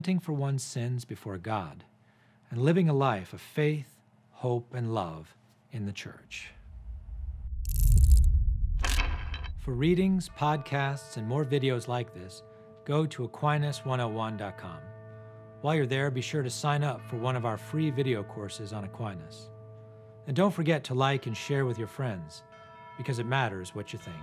repenting for one's sins before God, and living a life of faith, hope, and love in the church. For readings, podcasts, and more videos like this, go to Aquinas101.com. While you're there, be sure to sign up for one of our free video courses on Aquinas. And don't forget to like and share with your friends, because it matters what you think.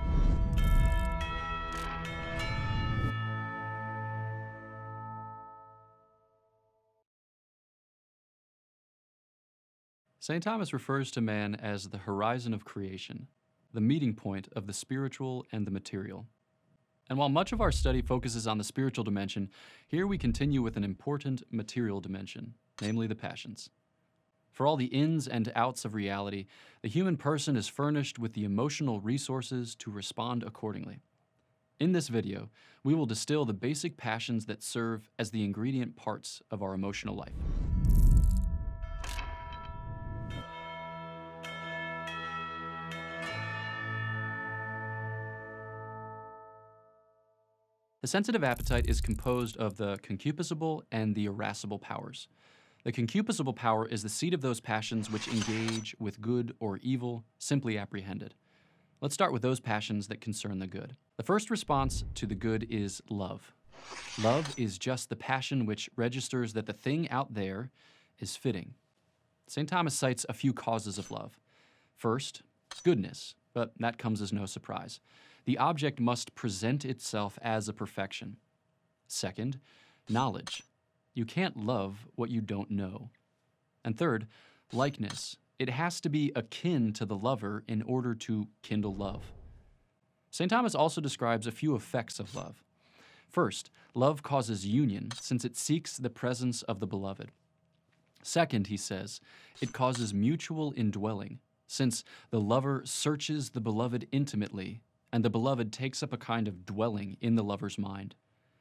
St. Thomas refers to man as the horizon of creation, the meeting point of the spiritual and the material. And while much of our study focuses on the spiritual dimension, here we continue with an important material dimension, namely the passions. For all the ins and outs of reality, the human person is furnished with the emotional resources to respond accordingly. In this video, we will distill the basic passions that serve as the ingredient parts of our emotional life. The sensitive appetite is composed of the concupiscible and the irascible powers. The concupiscible power is the seat of those passions which engage with good or evil, simply apprehended. Let's start with those passions that concern the good. The first response to the good is love. Love is just the passion which registers that the thing out there is fitting. St. Thomas cites a few causes of love. First, goodness, but that comes as no surprise. The object must present itself as a perfection. Second, knowledge. You can't love what you don't know. And third, likeness. It has to be akin to the lover in order to kindle love. St. Thomas also describes a few effects of love. First, love causes union, since it seeks the presence of the beloved. Second, he says, it causes mutual indwelling, since the lover searches the beloved intimately, and the beloved takes up a kind of dwelling in the lover's mind.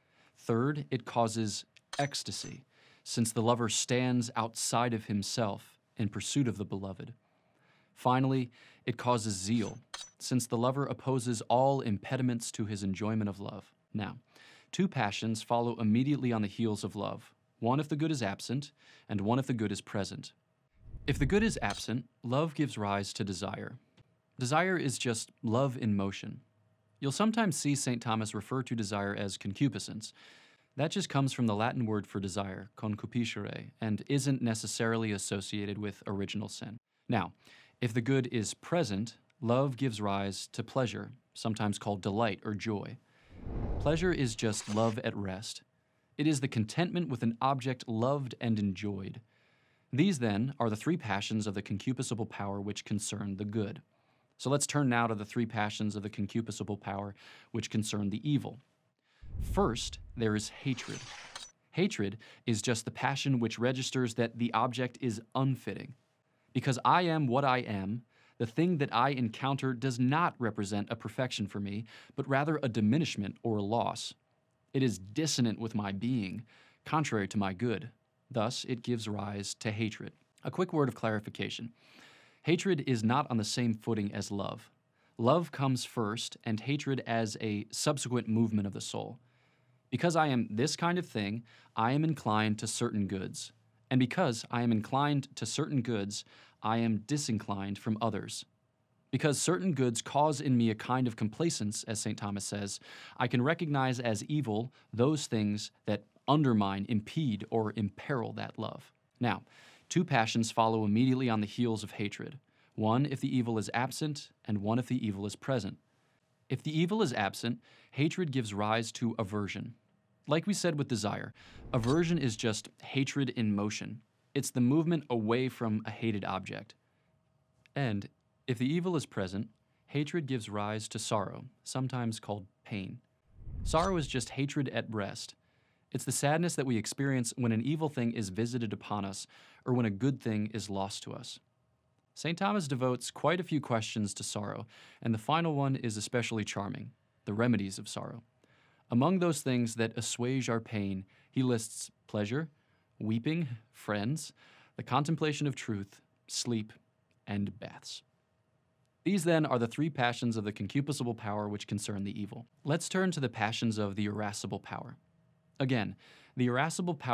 Third, it causes ecstasy, since the lover stands outside of himself in pursuit of the beloved. Finally, it causes zeal, since the lover opposes all impediments to his enjoyment of love. Now, two passions follow immediately on the heels of love, one if the good is absent, and one if the good is present. If the good is absent, love gives rise to desire. Desire is just love in motion. You'll sometimes see St. Thomas refer to desire as concupiscence. That just comes from the Latin word for desire, concupiscere, and isn't necessarily associated with original sin. Now, if the good is present, love gives rise to pleasure, sometimes called delight or joy. Pleasure is just love at rest. It is the contentment with an object loved and enjoyed. These, then, are the three passions of the concupiscible power which concern the good. So let's turn now to the three passions of the concupiscible power which concern the evil. First, there is hatred. Hatred is just the passion which registers that the object is unfitting. Because I am what I am, the thing that I encounter does not represent a perfection for me, but rather a diminishment or a loss. It is dissonant with my being, contrary to my good. Thus, it gives rise to hatred. A quick word of clarification. Hatred is not on the same footing as love. Love comes first, and hatred as a subsequent movement of the soul. Because I am this kind of thing, I am inclined to certain goods. And because I am inclined to certain goods, I am disinclined from others. Because certain goods cause in me a kind of complacence, as St. Thomas says, I can recognize as evil those things that undermine, impede, or imperil that love. Now, two passions follow immediately on the heels of hatred. One if the evil is absent, and one if the evil is present. If the evil is absent, hatred gives rise to aversion. Like we said with desire, aversion is just hatred in motion. It's the movement away from a hated object. And if the evil is present, hatred gives rise to sorrow, sometimes called pain. Sorrow is just hatred at rest. It's the sadness that we experience when an evil thing is visited upon us, or when a good thing is lost to us. St. Thomas devotes quite a few questions to sorrow, and the final one is especially charming, the remedies of sorrow. Among those things that assuage our pain, he lists pleasure, weeping, friends, the contemplation of truth, sleep, and baths. These, then, are the three passions of the concupiscible power which concern the evil. Let's turn to the passions of the irascible power. Again, The irascible